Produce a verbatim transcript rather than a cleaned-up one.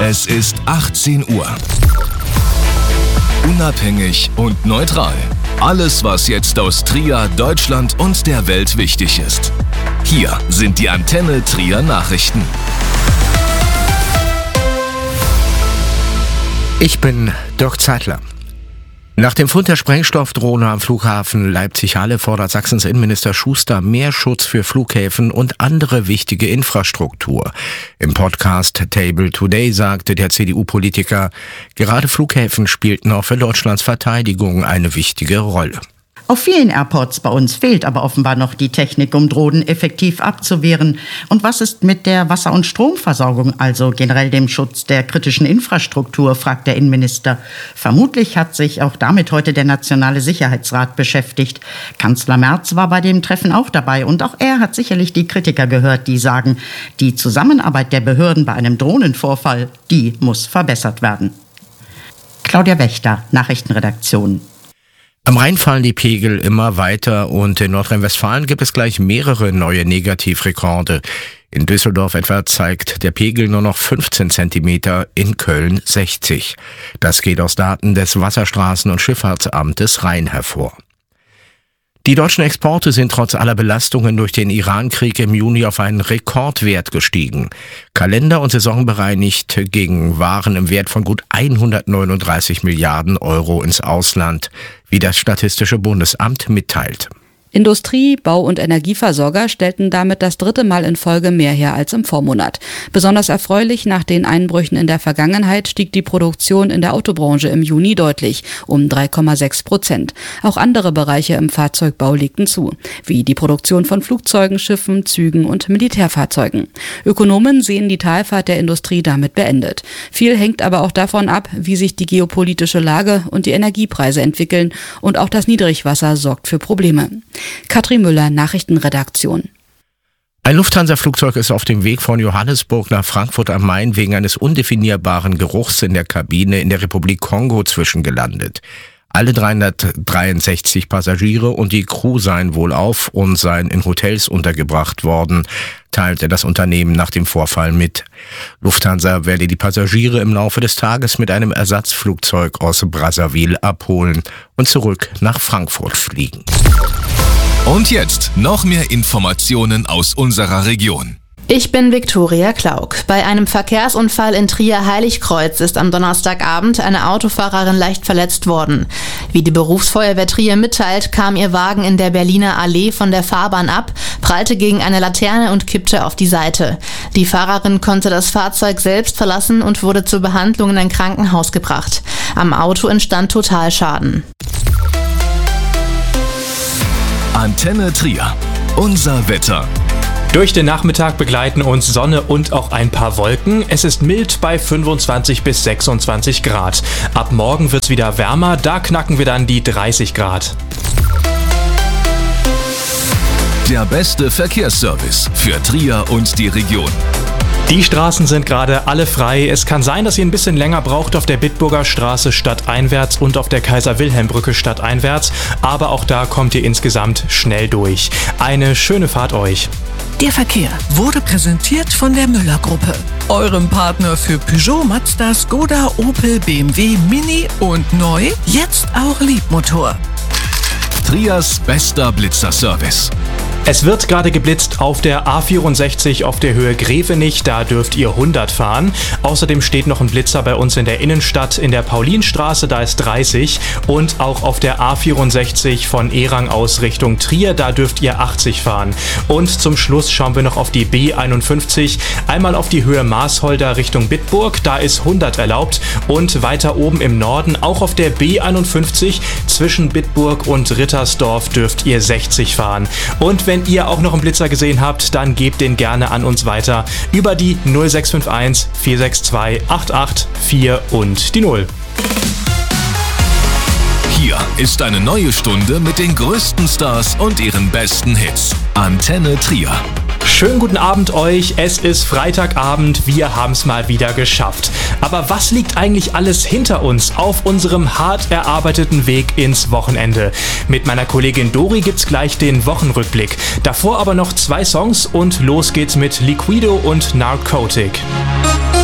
Es ist achtzehn Uhr. Unabhängig und neutral. Alles, was jetzt aus Trier, Deutschland und der Welt wichtig ist. Hier sind die Antenne Trier Nachrichten. Ich bin Dirk Zeitler. Nach dem Fund der Sprengstoffdrohne am Flughafen Leipzig-Halle fordert Sachsens Innenminister Schuster mehr Schutz für Flughäfen und andere wichtige Infrastruktur. Im Podcast Table Today sagte der C D U-Politiker, gerade Flughäfen spielten auch für Deutschlands Verteidigung eine wichtige Rolle. Auf vielen Airports bei uns fehlt aber offenbar noch die Technik, um Drohnen effektiv abzuwehren. Und was ist mit der Wasser- und Stromversorgung, also generell dem Schutz der kritischen Infrastruktur, fragt der Innenminister. Vermutlich hat sich auch damit heute der Nationale Sicherheitsrat beschäftigt. Kanzler Merz war bei dem Treffen auch dabei und auch er hat sicherlich die Kritiker gehört, die sagen, die Zusammenarbeit der Behörden bei einem Drohnenvorfall, die muss verbessert werden. Claudia Wächter, Nachrichtenredaktion. Am Rhein fallen die Pegel immer weiter und in Nordrhein-Westfalen gibt es gleich mehrere neue Negativrekorde. In Düsseldorf etwa zeigt der Pegel nur noch fünfzehn Zentimeter, in Köln sechzig. Das geht aus Daten des Wasserstraßen- und Schifffahrtsamtes Rhein hervor. Die deutschen Exporte sind trotz aller Belastungen durch den Iran-Krieg im Juni auf einen Rekordwert gestiegen. Kalender- und saisonbereinigt gingen Waren im Wert von gut hundertneununddreißig Milliarden Euro ins Ausland, wie das Statistische Bundesamt mitteilt. Industrie-, Bau- und Energieversorger stellten damit das dritte Mal in Folge mehr her als im Vormonat. Besonders erfreulich, nach den Einbrüchen in der Vergangenheit stieg die Produktion in der Autobranche im Juni deutlich, um drei Komma sechs Prozent. Auch andere Bereiche im Fahrzeugbau legten zu, wie die Produktion von Flugzeugen, Schiffen, Zügen und Militärfahrzeugen. Ökonomen sehen die Talfahrt der Industrie damit beendet. Viel hängt aber auch davon ab, wie sich die geopolitische Lage und die Energiepreise entwickeln, und auch das Niedrigwasser sorgt für Probleme. Katrin Müller, Nachrichtenredaktion. Ein Lufthansa-Flugzeug ist auf dem Weg von Johannesburg nach Frankfurt am Main wegen eines undefinierbaren Geruchs in der Kabine in der Republik Kongo zwischengelandet. Alle dreihundertdreiundsechzig Passagiere und die Crew seien wohlauf und seien in Hotels untergebracht worden, teilte das Unternehmen nach dem Vorfall mit. Lufthansa werde die Passagiere im Laufe des Tages mit einem Ersatzflugzeug aus Brazzaville abholen und zurück nach Frankfurt fliegen. Und jetzt noch mehr Informationen aus unserer Region. Ich bin Viktoria Klauk. Bei einem Verkehrsunfall in Trier-Heiligkreuz ist am Donnerstagabend eine Autofahrerin leicht verletzt worden. Wie die Berufsfeuerwehr Trier mitteilt, kam ihr Wagen in der Berliner Allee von der Fahrbahn ab, prallte gegen eine Laterne und kippte auf die Seite. Die Fahrerin konnte das Fahrzeug selbst verlassen und wurde zur Behandlung in ein Krankenhaus gebracht. Am Auto entstand Totalschaden. Antenne Trier. Unser Wetter. Durch den Nachmittag begleiten uns Sonne und auch ein paar Wolken. Es ist mild bei fünfundzwanzig bis sechsundzwanzig Grad. Ab morgen wird's wieder wärmer, da knacken wir dann die dreißig Grad. Der beste Verkehrsservice für Trier und die Region. Die Straßen sind gerade alle frei. Es kann sein, dass ihr ein bisschen länger braucht auf der Bitburger Straße stadteinwärts und auf der Kaiser-Wilhelm-Brücke stadteinwärts. Aber auch da kommt ihr insgesamt schnell durch. Eine schöne Fahrt euch. Der Verkehr wurde präsentiert von der Müller-Gruppe, eurem Partner für Peugeot, Mazda, Skoda, Opel, B M W, Mini und neu, jetzt auch Liebmotor. Triers bester Blitzerservice. Es wird gerade geblitzt auf der A vierundsechzig auf der Höhe Grevenich, da dürft ihr hundert fahren. Außerdem steht noch ein Blitzer bei uns in der Innenstadt in der Paulinstraße, da ist dreißig. Und auch auf der A vierundsechzig von Erang aus Richtung Trier, da dürft ihr achtzig fahren. Und zum Schluss schauen wir noch auf die B einundfünfzig, einmal auf die Höhe Maasholder Richtung Bitburg, da ist hundert erlaubt. Und weiter oben im Norden, auch auf der B einundfünfzig zwischen Bitburg und Rittersdorf dürft ihr sechzig fahren. Und wenn ihr auch noch einen Blitzer gesehen habt, dann gebt den gerne an uns weiter über die null sechs fünf eins vier sechs zwei acht acht vier und die null. Hier ist eine neue Stunde mit den größten Stars und ihren besten Hits. Antenne Trier. Schönen guten Abend euch, es ist Freitagabend, wir haben es mal wieder geschafft. Aber was liegt eigentlich alles hinter uns auf unserem hart erarbeiteten Weg ins Wochenende? Mit meiner Kollegin Dori gibt's gleich den Wochenrückblick. Davor aber noch zwei Songs und los geht's mit Liquido und Narcotic.